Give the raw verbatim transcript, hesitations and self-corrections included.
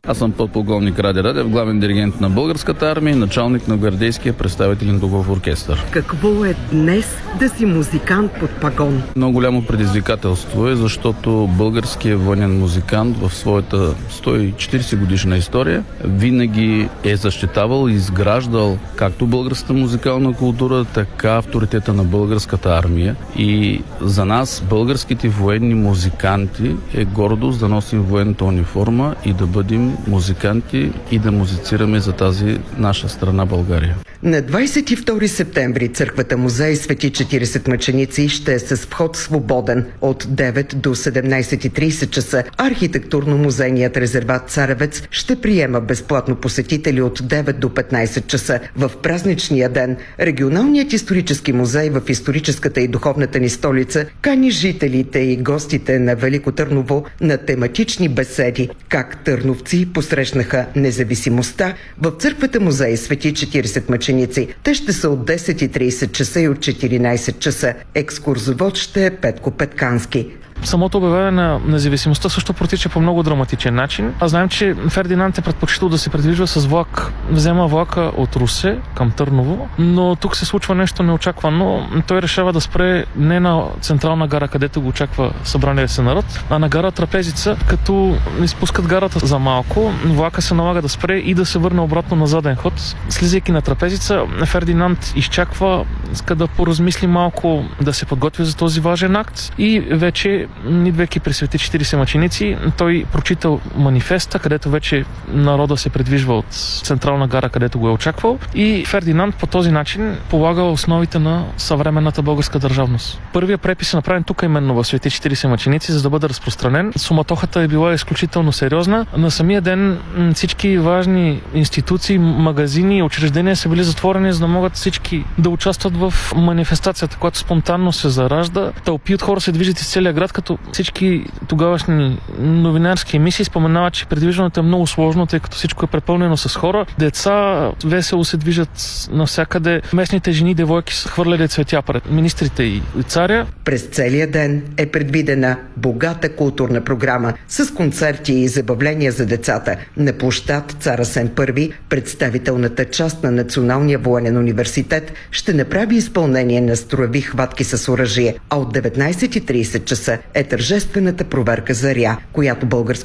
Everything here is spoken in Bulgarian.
Аз съм подполковник Ради Радев, главен диригент на Българската армия и началник на гвардейския представителен духов оркестър. Какво е днес да си музикант под пагон? Много голямо предизвикателство е, защото българският военен музикант в своята сто и четиридесет годишна история винаги е защитавал и изграждал както българската музикална култура, така авторитета на българската армия. И за нас, българските военни музиканти, е гордост да носим военната униформа и да бъдем музиканти и да музицираме за тази наша страна България. На двадесет и втори септември църквата музей Свети четиридесет мъченици ще е с вход свободен от девет до седемнадесет и тридесет часа. Архитектурно-музейният резерват Царевец ще приема безплатно посетители от девет до петнадесет часа. В празничния ден Регионалният исторически музей в историческата и духовната ни столица кани жителите и гостите на Велико Търново на тематични беседи как търновци посрещнаха независимостта в църквата музей Свети четиридесет мъченици. Те ще са от десет и тридесет часа и от четиринадесет часа. Екскурзовод ще е Петко Петкански. Самото обявяване на независимостта също протича по много драматичен начин. А знаем, че Фердинанд е предпочитал да се придвижва с влак. Взема влака от Русе към Търново, но тук се случва нещо неочаквано. Той решава да спре не на централна гара, където го очаква събрания се народ, а на гара Трапезица, като изпускат гарата за малко. Влака се налага да спре и да се върне обратно на заден ход. Слизайки на Трапезица, Фердинанд изчаква, иска да поразмисли малко, да се подготви за този важен акт и вече, идвайки при Свети четиридесет мъченици, той прочитал манифеста, където вече народа се придвижва от централна гара, където го е очаквал, и Фердинанд по този начин полага основите на съвременната българска държавност. Първият препис е направен тук именно в Свети четиридесет мъченици, за да бъде разпространен. Суматохата е била изключително сериозна. На самия ден всички важни институции, магазини и учреждения са били затворени, за да могат всички да участват в манифестацията, която спонтанно се заражда. Тълпи от хора се движат из целия град, като всички тогавашни новинарски емисии споменават, че придвижването е много сложно, тъй като всичко е препълнено с хора. Деца весело се движат навсякъде. Местните жени и девойки са хвърляли цветя пред министрите и царя. През целия ден е предвидена богата културна програма с концерти и забавления за децата. На площад Цар Асен Първи представителната част на Националния военен университет ще направи изпълнение на строеви хватки с оръжие, а от деветнадесет и тридесет часа е тържествената проверка Заря, която българска